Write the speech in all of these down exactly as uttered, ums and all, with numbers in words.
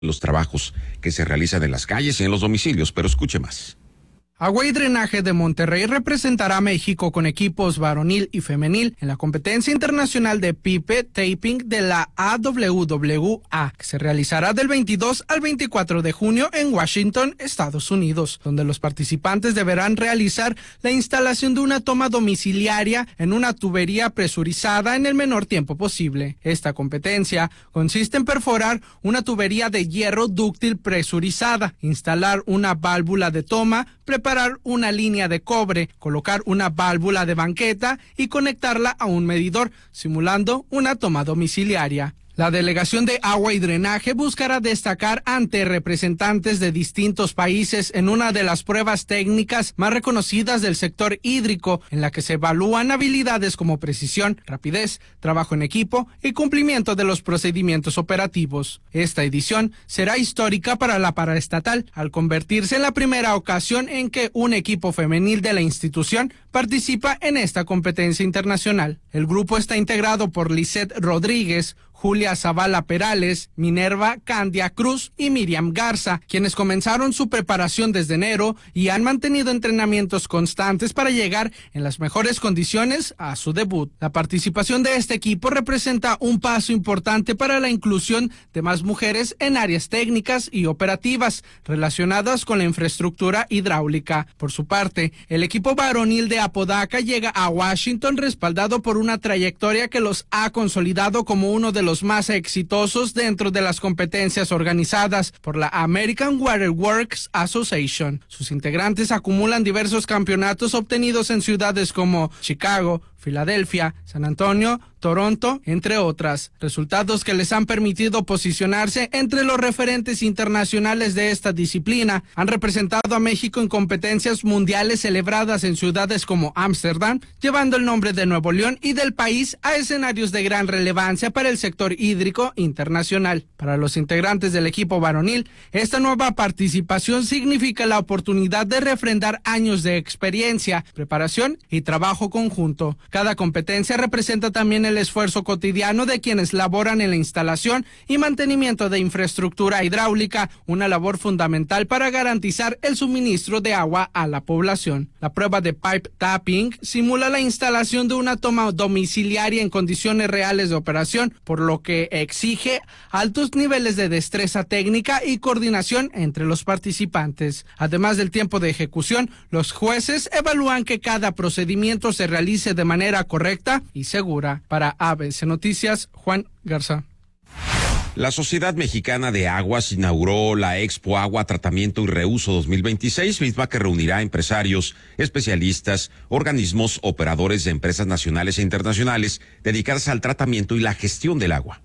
los trabajos que se realizan en las calles y en los domicilios, pero escuche más. Agua y Drenaje de Monterrey representará a México con equipos varonil y femenil en la competencia internacional de pipe taping de la A W W A, que se realizará del veintidós al veinticuatro de junio en Washington, Estados Unidos, donde los participantes deberán realizar la instalación de una toma domiciliaria en una tubería presurizada en el menor tiempo posible. Esta competencia consiste en perforar una tubería de hierro dúctil presurizada, instalar una válvula de toma, preparar una línea de cobre, colocar una válvula de banqueta y conectarla a un medidor, simulando una toma domiciliaria. La delegación de Agua y Drenaje buscará destacar ante representantes de distintos países en una de las pruebas técnicas más reconocidas del sector hídrico, en la que se evalúan habilidades como precisión, rapidez, trabajo en equipo y cumplimiento de los procedimientos operativos. Esta edición será histórica para la paraestatal, al convertirse en la primera ocasión en que un equipo femenil de la institución participa en esta competencia internacional. El grupo está integrado por Lisette Rodríguez, Julia Zavala Perales, Minerva Candia Cruz y Miriam Garza, quienes comenzaron su preparación desde enero y han mantenido entrenamientos constantes para llegar en las mejores condiciones a su debut. La participación de este equipo representa un paso importante para la inclusión de más mujeres en áreas técnicas y operativas relacionadas con la infraestructura hidráulica. Por su parte, el equipo varonil de Apodaca llega a Washington respaldado por una trayectoria que los ha consolidado como uno de los los más exitosos dentro de las competencias organizadas por la American Water Works Association. Sus integrantes acumulan diversos campeonatos obtenidos en ciudades como Chicago, Filadelfia, San Antonio, Toronto, entre otras, resultados que les han permitido posicionarse entre los referentes internacionales de esta disciplina. Han representado a México en competencias mundiales celebradas en ciudades como Ámsterdam, llevando el nombre de Nuevo León y del país a escenarios de gran relevancia para el sector hídrico internacional. Para los integrantes del equipo varonil, esta nueva participación significa la oportunidad de refrendar años de experiencia, preparación y trabajo conjunto. Cada competencia representa también el esfuerzo cotidiano de quienes laboran en la instalación y mantenimiento de infraestructura hidráulica, una labor fundamental para garantizar el suministro de agua a la población. La prueba de pipe tapping simula la instalación de una toma domiciliaria en condiciones reales de operación, por lo que exige altos niveles de destreza técnica y coordinación entre los participantes. Además del tiempo de ejecución, los jueces evalúan que cada procedimiento se realice de manera correcta y segura. Para A B C Noticias, Juan Garza. La Sociedad Mexicana de Aguas inauguró la Expo Agua, Tratamiento y Reuso dos mil veintiséis, misma que reunirá a empresarios, especialistas, organismos, operadores de empresas nacionales e internacionales dedicadas al tratamiento y la gestión del agua.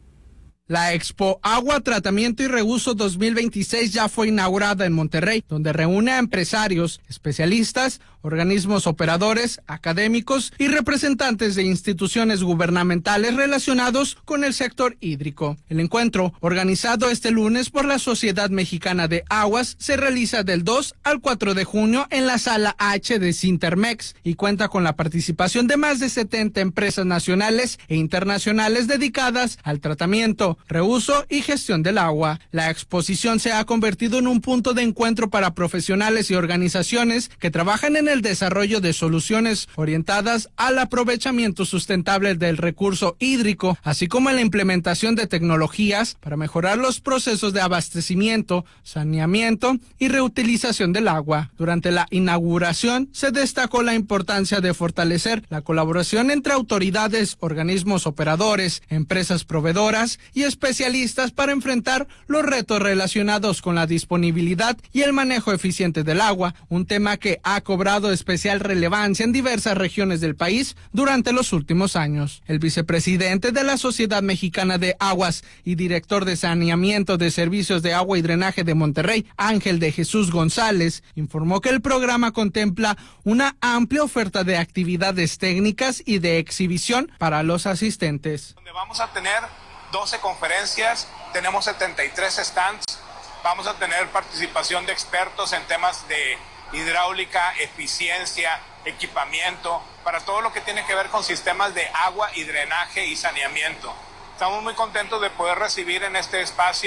La Expo Agua, Tratamiento y Reuso dos mil veintiséis ya fue inaugurada en Monterrey, donde reúne a empresarios, especialistas, organismos operadores, académicos y representantes de instituciones gubernamentales relacionados con el sector hídrico. El encuentro, organizado este lunes por la Sociedad Mexicana de Aguas, se realiza del dos al cuatro de junio en la Sala H de Cintermex y cuenta con la participación de más de setenta empresas nacionales e internacionales dedicadas al tratamiento, reuso y gestión del agua. La exposición se ha convertido en un punto de encuentro para profesionales y organizaciones que trabajan en el desarrollo de soluciones orientadas al aprovechamiento sustentable del recurso hídrico, así como en la implementación de tecnologías para mejorar los procesos de abastecimiento, saneamiento y reutilización del agua. Durante la inauguración se destacó la importancia de fortalecer la colaboración entre autoridades, organismos operadores, empresas proveedoras y especialistas para enfrentar los retos relacionados con la disponibilidad y el manejo eficiente del agua, un tema que ha cobrado especial relevancia en diversas regiones del país durante los últimos años. El vicepresidente de la Sociedad Mexicana de Aguas y director de Saneamiento de Servicios de Agua y Drenaje de Monterrey, Ángel de Jesús González, informó que el programa contempla una amplia oferta de actividades técnicas y de exhibición para los asistentes. Donde vamos a tener doce conferencias, tenemos setenta y tres stands, vamos a tener participación de expertos en temas de hidráulica, eficiencia, equipamiento, para todo lo que tiene que ver con sistemas de agua y drenaje y saneamiento. Estamos muy contentos de poder recibir en este espacio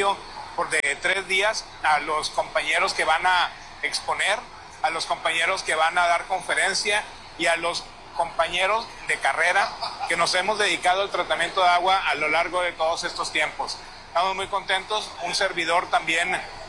por de tres días a los compañeros que van a exponer, a los compañeros que van a dar conferencia y a los compañeros de carrera que nos hemos dedicado al tratamiento de agua a lo largo de todos estos tiempos. Estamos muy contentos. Un servidor también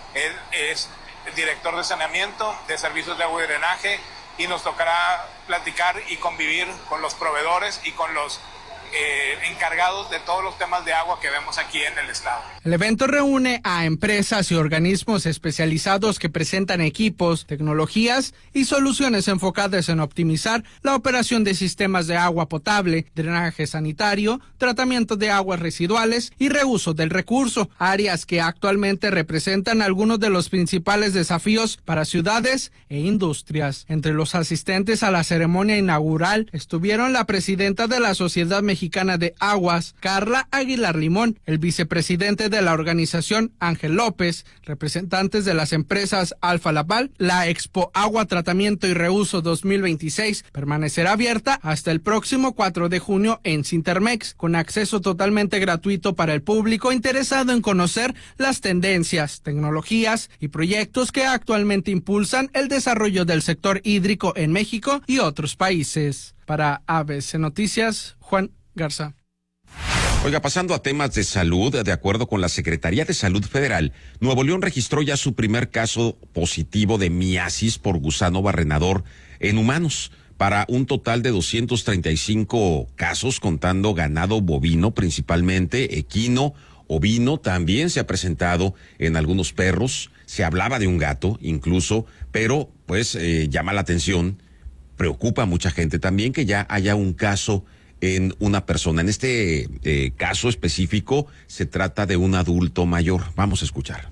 es, es director de saneamiento, de servicios de agua y drenaje, y nos tocará platicar y convivir con los proveedores y con los Eh, encargados de todos los temas de agua que vemos aquí en el estado. El evento reúne a empresas y organismos especializados que presentan equipos, tecnologías y soluciones enfocadas en optimizar la operación de sistemas de agua potable, drenaje sanitario, tratamiento de aguas residuales y reuso del recurso, áreas que actualmente representan algunos de los principales desafíos para ciudades e industrias. Entre los asistentes a la ceremonia inaugural estuvieron la presidenta de la Sociedad Mexicana Mexicana de Aguas, Carla Aguilar Limón, el vicepresidente de la organización, Ángel López, representantes de las empresas Alfa Laval. La Expo Agua, Tratamiento y Reuso dos mil veintiséis permanecerá abierta hasta el próximo cuatro de junio en Cintermex, con acceso totalmente gratuito para el público interesado en conocer las tendencias, tecnologías y proyectos que actualmente impulsan el desarrollo del sector hídrico en México y otros países. Para A B C Noticias, Juan Garza. Oiga, pasando a temas de salud, de acuerdo con la Secretaría de Salud Federal, Nuevo León registró ya su primer caso positivo de miasis por gusano barrenador en humanos, para un total de doscientos treinta y cinco casos, contando ganado bovino principalmente, equino, ovino. También se ha presentado en algunos perros, se hablaba de un gato incluso, pero pues eh, llama la atención, preocupa a mucha gente también que ya haya un caso en una persona. En este eh, caso específico se trata de un adulto mayor. Vamos a escuchar.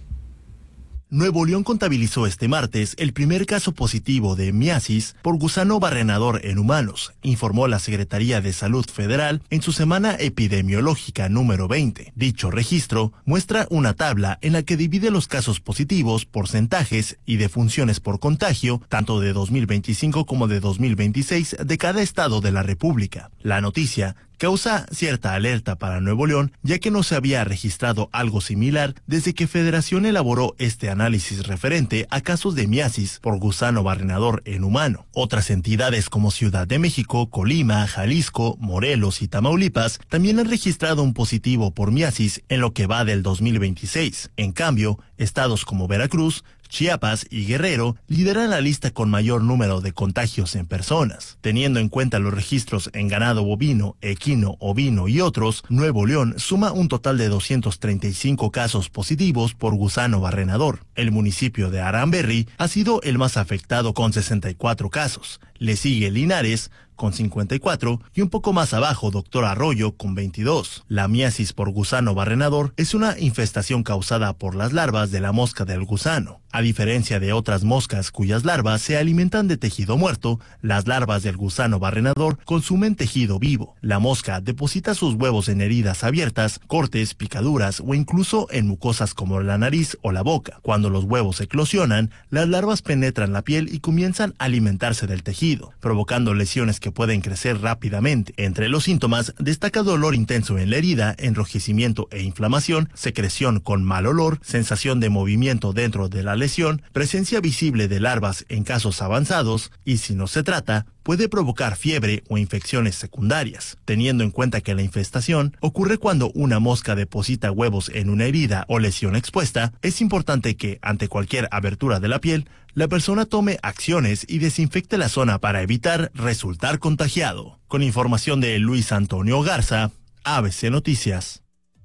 Nuevo León contabilizó este martes el primer caso positivo de miasis por gusano barrenador en humanos, informó la Secretaría de Salud Federal en su semana epidemiológica número veinte. Dicho registro muestra una tabla en la que divide los casos positivos, porcentajes y defunciones por contagio, tanto de dos mil veinticinco como de dos mil veintiséis de cada estado de la República. La noticia causa cierta alerta para Nuevo León, ya que no se había registrado algo similar desde que Federación elaboró este análisis referente a casos de miasis por gusano barrenador en humano. Otras entidades como Ciudad de México, Colima, Jalisco, Morelos y Tamaulipas también han registrado un positivo por miasis en lo que va del dos mil veintiséis. En cambio, estados como Veracruz, Chiapas y Guerrero lideran la lista con mayor número de contagios en personas. Teniendo en cuenta los registros en ganado bovino, equino, ovino y otros, Nuevo León suma un total de doscientos treinta y cinco casos positivos por gusano barrenador. El municipio de Aranberry ha sido el más afectado con sesenta y cuatro casos. Le sigue Linares con cincuenta y cuatro y un poco más abajo Doctor Arroyo con veintidós. La miasis por gusano barrenador es una infestación causada por las larvas de la mosca del gusano. A diferencia de otras moscas cuyas larvas se alimentan de tejido muerto, las larvas del gusano barrenador consumen tejido vivo. La mosca deposita sus huevos en heridas abiertas, cortes, picaduras o incluso en mucosas como la nariz o la boca. Cuando los huevos eclosionan, las larvas penetran la piel y comienzan a alimentarse del tejido, provocando lesiones que pueden crecer rápidamente. Entre los síntomas destaca dolor intenso en la herida, enrojecimiento e inflamación, secreción con mal olor, sensación de movimiento dentro de la lesión, presencia visible de larvas en casos avanzados y, si no se trata, puede provocar fiebre o infecciones secundarias. Teniendo en cuenta que la infestación ocurre cuando una mosca deposita huevos en una herida o lesión expuesta, es importante que, ante cualquier abertura de la piel, la persona tome acciones y desinfecte la zona para evitar resultar contagiado. Con información de Luis Antonio Garza, A B C Noticias.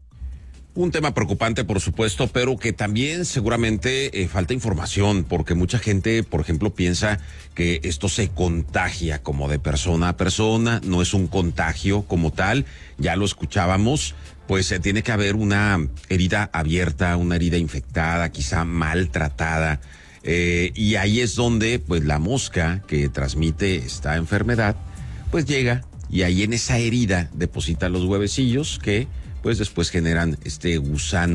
Un tema preocupante, por supuesto, pero que también seguramente eh, falta información, porque mucha gente, por ejemplo, piensa que esto se contagia como de persona a persona, no es un contagio como tal, ya lo escuchábamos, pues eh, tiene que haber una herida abierta, una herida infectada, quizá maltratada, eh, y ahí es donde pues la mosca que transmite esta enfermedad, pues llega y ahí en esa herida deposita los huevecillos que pues después generan este gusano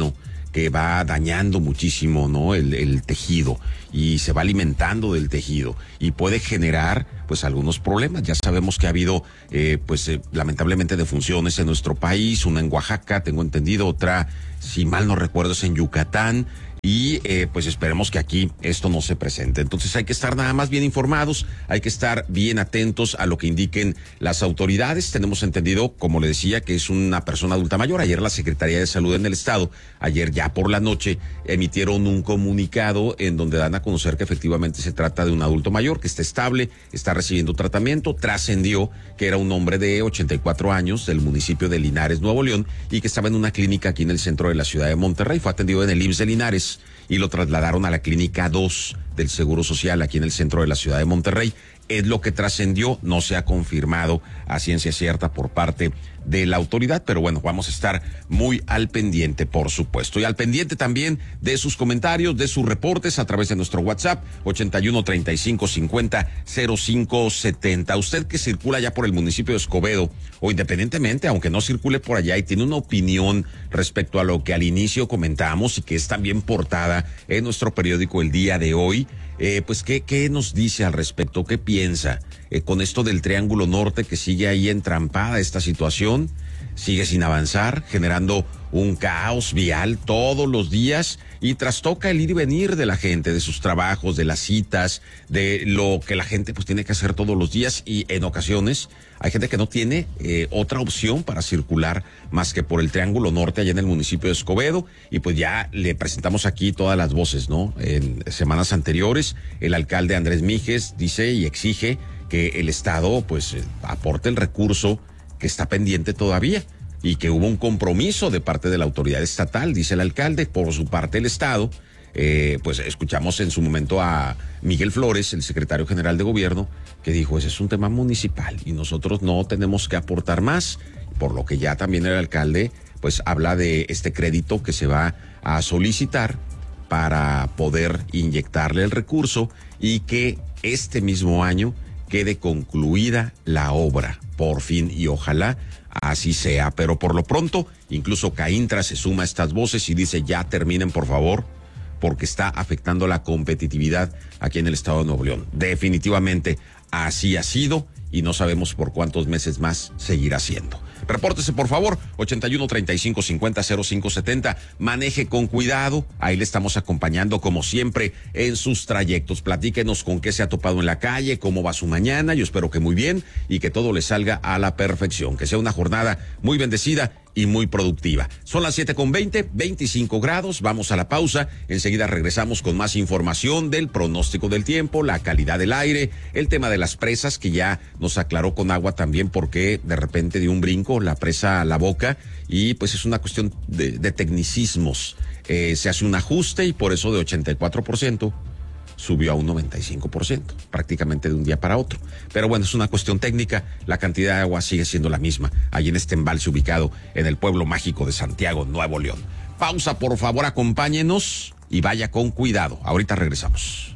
que va dañando muchísimo, ¿no? El, el tejido, y se va alimentando del tejido y puede generar pues algunos problemas. Ya sabemos que ha habido eh, pues eh, lamentablemente defunciones en nuestro país, una en Oaxaca, tengo entendido, otra, si mal no recuerdo, es en Yucatán. Y eh, pues esperemos que aquí esto no se presente. Entonces hay que estar nada más bien informados, hay que estar bien atentos a lo que indiquen las autoridades. Tenemos entendido, como le decía, que es una persona adulta mayor. Ayer la Secretaría de Salud en el Estado, ayer ya por la noche, emitieron un comunicado en donde dan a conocer que efectivamente se trata de un adulto mayor, que está estable, está recibiendo tratamiento. Trascendió que era un hombre de ochenta y cuatro años del municipio de Linares, Nuevo León, y que estaba en una clínica aquí en el centro de la ciudad de Monterrey. Fue atendido en el I M S S de Linares y lo trasladaron a la clínica dos del Seguro Social aquí en el centro de la ciudad de Monterrey. Es lo que trascendió, no se ha confirmado a ciencia cierta por parte de la autoridad, pero bueno, vamos a estar muy al pendiente, por supuesto, y al pendiente también de sus comentarios, de sus reportes a través de nuestro WhatsApp ochenta y uno, treinta y cinco, cincuenta, cero cinco setenta. Usted que circula ya por el municipio de Escobedo, o independientemente, aunque no circule por allá y tiene una opinión respecto a lo que al inicio comentamos y que es también portada en nuestro periódico el día de hoy, Eh, pues, ¿qué, ¿qué nos dice al respecto? ¿Qué piensa eh, con esto del Triángulo Norte, que sigue ahí entrampada esta situación? Sigue sin avanzar, generando un caos vial todos los días y trastoca el ir y venir de la gente, de sus trabajos, de las citas, de lo que la gente pues tiene que hacer todos los días, y en ocasiones hay gente que no tiene eh, otra opción para circular más que por el Triángulo Norte allá en el municipio de Escobedo, y pues ya le presentamos aquí todas las voces, ¿no? En semanas anteriores, el alcalde Andrés Míguez dice y exige que el Estado pues aporte el recurso que está pendiente todavía, y que hubo un compromiso de parte de la autoridad estatal, dice el alcalde. Por su parte el Estado, eh, pues escuchamos en su momento a Miguel Flores, el secretario general de gobierno, que dijo, ese es un tema municipal y nosotros no tenemos que aportar más, por lo que ya también el alcalde pues habla de este crédito que se va a solicitar para poder inyectarle el recurso y que este mismo año quede concluida la obra, por fin, y ojalá así sea. Pero por lo pronto, incluso Caintra se suma a estas voces y dice, ya terminen por favor, porque está afectando la competitividad aquí en el estado de Nuevo León. Definitivamente así ha sido y no sabemos por cuántos meses más seguirá siendo. Repórtese por favor, ochenta y uno, treinta y cinco, cincuenta, cero cinco setenta. Maneje con cuidado, ahí le estamos acompañando como siempre en sus trayectos. Platíquenos con qué se ha topado en la calle, cómo va su mañana. Yo espero que muy bien y que todo le salga a la perfección. Que sea una jornada muy bendecida y muy productiva. Son las siete con veinte, veinticinco grados, vamos a la pausa, enseguida regresamos con más información del pronóstico del tiempo, la calidad del aire, el tema de las presas que ya nos aclaró con agua también porque de repente dio un brinco la presa a la Boca y pues es una cuestión de, de tecnicismos, eh, se hace un ajuste y por eso de ochenta y cuatro por ciento subió a un noventa y cinco por ciento, prácticamente de un día para otro. Pero bueno, es una cuestión técnica, la cantidad de agua sigue siendo la misma, ahí en este embalse ubicado en el pueblo mágico de Santiago, Nuevo León. Pausa, por favor, acompáñenos y vaya con cuidado. Ahorita regresamos.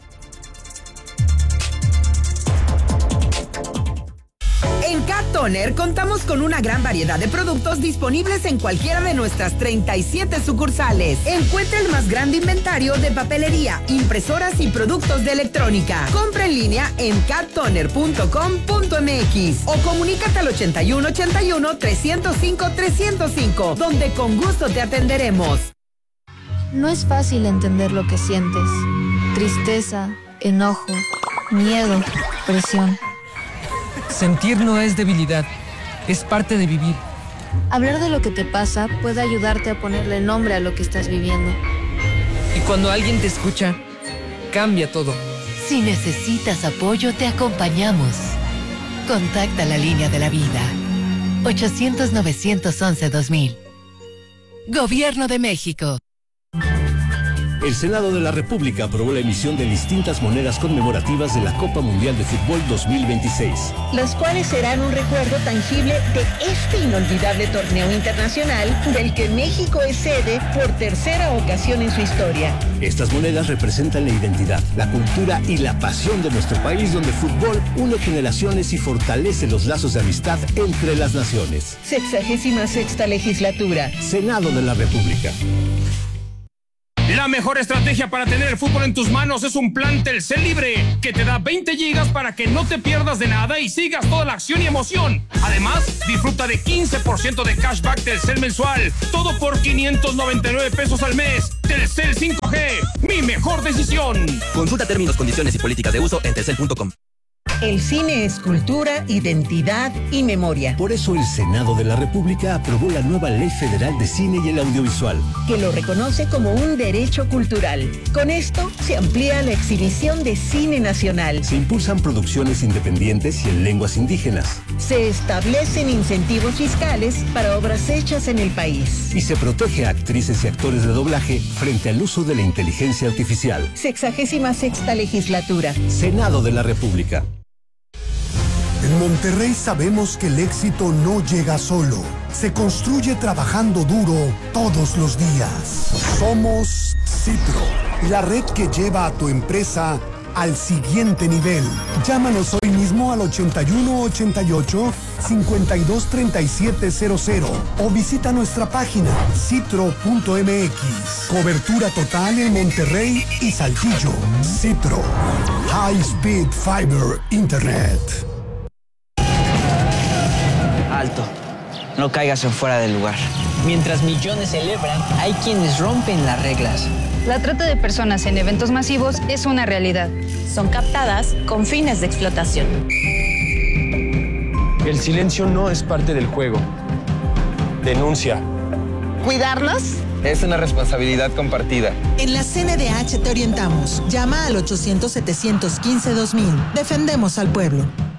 En Cat Toner contamos con una gran variedad de productos disponibles en cualquiera de nuestras treinta y siete sucursales. Encuentra el más grande inventario de papelería, impresoras y productos de electrónica. Compra en línea en cat toner punto com punto m x o comunícate al ochenta y uno, ochenta y uno, trescientos cinco, trescientos cinco, donde con gusto te atenderemos. No es fácil entender lo que sientes. Tristeza, enojo, miedo, presión. Sentir no es debilidad, es parte de vivir. Hablar de lo que te pasa puede ayudarte a ponerle nombre a lo que estás viviendo. Y cuando alguien te escucha, cambia todo. Si necesitas apoyo, te acompañamos. Contacta la línea de la vida. ochocientos, novecientos once, dos mil. Gobierno de México. El Senado de la República aprobó la emisión de distintas monedas conmemorativas de la Copa Mundial de Fútbol dos mil veintiséis. Las cuales serán un recuerdo tangible de este inolvidable torneo internacional del que México es sede por tercera ocasión en su historia. Estas monedas representan la identidad, la cultura y la pasión de nuestro país, donde el fútbol une generaciones y fortalece los lazos de amistad entre las naciones. Sexagésima sexta legislatura. Senado de la República. La mejor estrategia para tener el fútbol en tus manos es un plan Telcel Libre, que te da veinte gigas para que no te pierdas de nada y sigas toda la acción y emoción. Además, disfruta de quince por ciento de cashback Telcel mensual, todo por quinientos noventa y nueve pesos al mes. Telcel cinco G, mi mejor decisión. Consulta términos, condiciones y políticas de uso en telcel punto com. El cine es cultura, identidad y memoria. Por eso el Senado de la República aprobó la nueva Ley Federal de Cine y el Audiovisual, que lo reconoce como un derecho cultural. Con esto se amplía la exhibición de cine nacional. Se impulsan producciones independientes y en lenguas indígenas. Se establecen incentivos fiscales para obras hechas en el país. Y se protege a actrices y actores de doblaje frente al uso de la inteligencia artificial. Sexagésima sexta legislatura. Senado de la República. En Monterrey sabemos que el éxito no llega solo, se construye trabajando duro todos los días. Somos Citro, la red que lleva a tu empresa al siguiente nivel. Llámanos hoy mismo al ochenta y uno ochenta y ocho, cincuenta y dos treinta y siete cero cero o visita nuestra página citro punto m x. Cobertura total en Monterrey y Saltillo. Citro, High Speed Fiber Internet. Alto, no caigas en fuera del lugar. Mientras millones celebran, hay quienes rompen las reglas. La trata de personas en eventos masivos es una realidad. Son captadas con fines de explotación. El silencio no es parte del juego. Denuncia. ¿Cuidarlos? Es una responsabilidad compartida. En la C N D H te orientamos. Llama al ochocientos, setecientos quince, dos mil. Defendemos al pueblo.